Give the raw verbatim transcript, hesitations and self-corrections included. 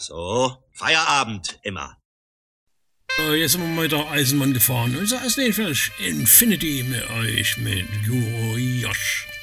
So, Feierabend immer. Äh, jetzt sind wir mit der Eisenbahn gefahren. Und so ist jedenfalls Infinity mit euch, mit Juro Josh.